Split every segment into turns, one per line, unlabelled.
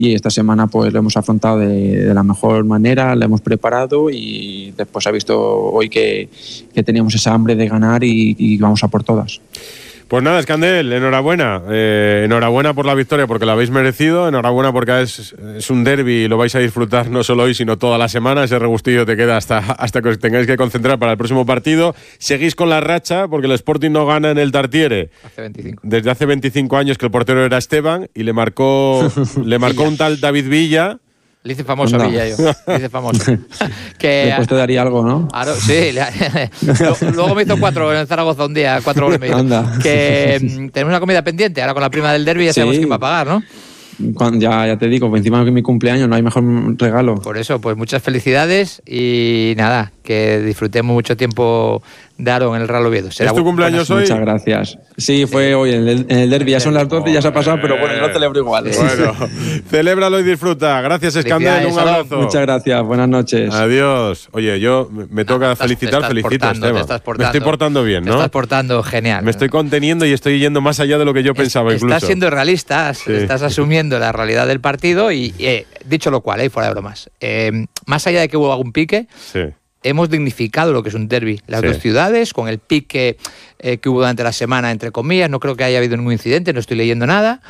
y esta semana pues lo hemos afrontado de la mejor manera, lo hemos preparado y después ha visto hoy que teníamos esa hambre de ganar y vamos a por todas.
Pues nada, Escandel, enhorabuena. Enhorabuena por la victoria porque la habéis merecido. Enhorabuena porque es un derbi y lo vais a disfrutar no solo hoy, sino toda la semana. Ese regustillo te queda hasta que os tengáis que concentrar para el próximo partido. Seguís con la racha porque el Sporting no gana en el Tartiere. Desde hace 25 años que el portero era Esteban y le marcó un tal David Villa.
Le hice famoso a Villa yo. Le hice famoso.
Después te daría algo, ¿no?
Claro, sí. Luego me hizo 4 en Zaragoza un día, 4 goles me hizo. Que tenemos una comida pendiente. Ahora con la prima del derbi ya sabemos quién va a pagar, ¿no?
Ya te digo, encima de mi cumpleaños no hay mejor regalo.
Por eso, pues muchas felicidades y nada, que disfrutemos mucho tiempo de Aaron en el Real Oviedo.
¿Es tu cumpleaños hoy?
Muchas gracias. Sí, fue hoy en el derbi, ya son las 12 y ya se ha pasado, pero bueno, yo lo celebro igual.
Bueno, celébralo y disfruta. Gracias, Escandel, un abrazo.
Muchas gracias, buenas noches.
Adiós. Oye, yo me toca felicitar, felicito a Esteban. Me estoy portando bien, ¿no?
Te estás portando genial.
Me estoy conteniendo y estoy yendo más allá de lo que yo pensaba incluso.
Estás siendo realista, estás asumiendo la realidad del partido y dicho lo cual, fuera de bromas, más allá de que hubo algún pique, hemos dignificado lo que es un derbi. Las dos ciudades, con el pique que hubo durante la semana, entre comillas, no creo que haya habido ningún incidente, no estoy leyendo nada.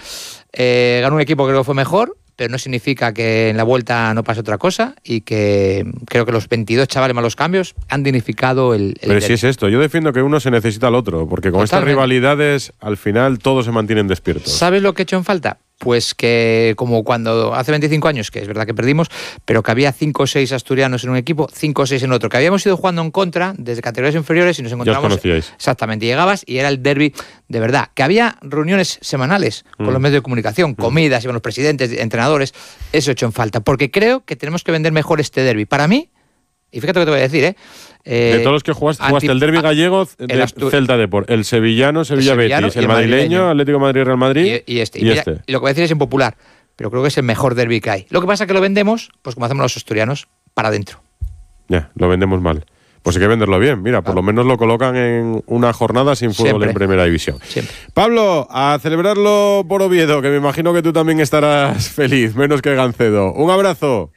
Ganó un equipo que creo que fue mejor, pero no significa que en la vuelta no pase otra cosa y que creo que los 22 chavales más los cambios han dignificado el
Pero derbi. Si es esto, yo defiendo que uno se necesita al otro, porque con estas rivalidades al final todos se mantienen despiertos.
¿Sabes lo que he hecho en falta? Pues que como cuando hace 25 años, que es verdad que perdimos, pero que había 5 o 6 asturianos en un equipo, 5 o 6 en otro, que habíamos ido jugando en contra desde categorías inferiores y nos encontramos...
Ya os conocíais.
Exactamente, llegabas y era el derbi de verdad. Que había reuniones semanales con los medios de comunicación, comidas, iban los presidentes, entrenadores, eso he hecho en falta, porque creo que tenemos que vender mejor este derbi. Para mí, y fíjate lo que te voy a decir,
de todos los que jugaste el derbi gallego, Celta Depor, el sevillano, Sevilla Betis, el madrileño, Atlético de Madrid, Real Madrid y este.
Y lo que voy a decir es impopular, pero creo que es el mejor derbi que hay. Lo que pasa es que lo vendemos, pues como hacemos los asturianos, para adentro.
Ya, lo vendemos mal. Pues hay que venderlo bien. Mira, por lo menos lo colocan en una jornada sin fútbol en Primera División.
Siempre.
Pablo, a celebrarlo por Oviedo, que me imagino que tú también estarás feliz, menos que Gancedo. Un abrazo.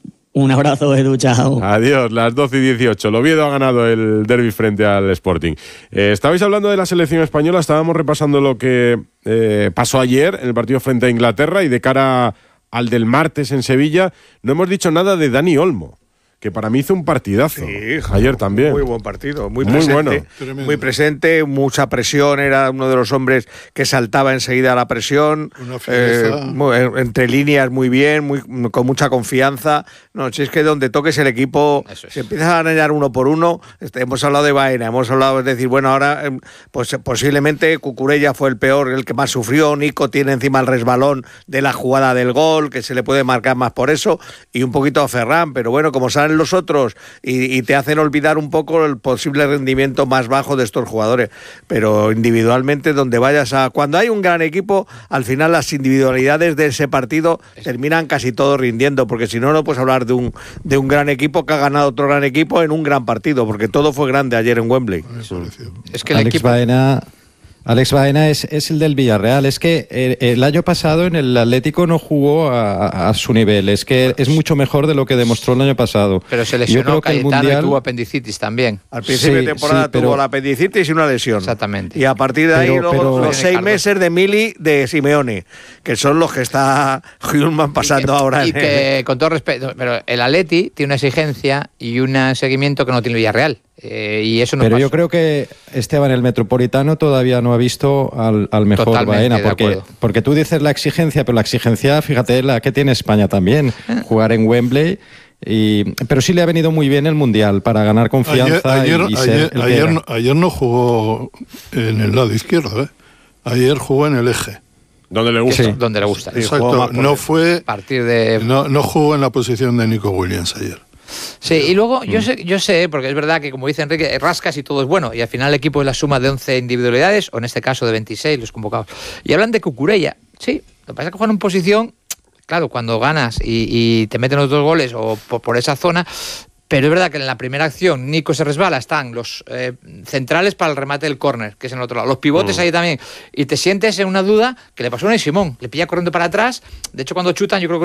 Un abrazo, Edu, chao.
Adiós, las 12:18. El Oviedo ha ganado el derbi frente al Sporting. Estabais hablando de la selección española, estábamos repasando lo que pasó ayer en el partido frente a Inglaterra y de cara al del martes en Sevilla. No hemos dicho nada de Dani Olmo, que para mí hizo un partidazo. Ayer también.
Muy buen partido, muy presente,
bueno.
Muy presente, mucha presión, era uno de los hombres que saltaba enseguida a la presión, entre líneas muy bien, con mucha confianza. No, si es que donde toques el equipo, se empieza a ganar uno por uno. Hemos hablado de Baena, hemos hablado, es decir, bueno, ahora pues posiblemente Cucurella fue el peor, el que más sufrió. Nico tiene encima el resbalón de la jugada del gol, que se le puede marcar más por eso, y un poquito a Ferran, pero bueno, como salen los otros y te hacen olvidar un poco el posible rendimiento más bajo de estos jugadores, pero individualmente donde vayas cuando hay un gran equipo, al final las individualidades de ese partido terminan casi todos rindiendo, porque si no, no puedes hablar de un gran equipo que ha ganado otro gran equipo en un gran partido, porque todo fue grande ayer en Wembley.
Es que
Alex Baena es el del Villarreal. Es que el año pasado en el Atlético no jugó a su nivel. Es que es mucho mejor de lo que demostró el año pasado.
Pero se lesionó Cayetano y tuvo apendicitis también.
Al principio de temporada tuvo la apendicitis y una lesión.
Exactamente.
Y a partir de ahí los 6 meses de Mili de Simeone, que son los que está Hjulman pasando ahora.
Y que, con todo respeto, pero el Atleti tiene una exigencia y un seguimiento que no tiene el Villarreal. Y eso no
Pero
pasó.
yo creo que Esteban, el Metropolitano, todavía no ha visto al mejor
Totalmente
Baena, porque tú dices la exigencia, pero la exigencia, fíjate, la que tiene España también, jugar en Wembley. Pero sí le ha venido muy bien el Mundial para ganar confianza.
Ayer no jugó en el lado izquierdo, ayer jugó en el eje.
Donde le gusta.
Donde le gusta.
Exacto, no jugó en la posición de Nico Williams ayer.
Sí, y luego yo sé, porque es verdad que como dice Enrique, rascas y todo es bueno, y al final el equipo es la suma de 11 individualidades, o en este caso de 26 los convocados. Y hablan de Cucurella, sí, lo que pasa es que juegan en posición, claro, cuando ganas y te meten los 2 goles o por esa zona. Pero es verdad que en la primera acción Nico se resbala, están los centrales para el remate del córner, que es en el otro lado, los pivotes ahí también, y te sientes en una duda que le pasó a Unai Simón, le pilla corriendo para atrás, de hecho cuando chutan yo creo que